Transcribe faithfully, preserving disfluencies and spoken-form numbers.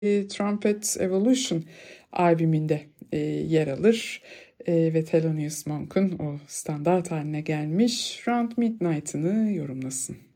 Trumpet Evolution albümünde e, yer alır e, ve Thelonious Monk'un o standart haline gelmiş Round Midnight'ını yorumlasın.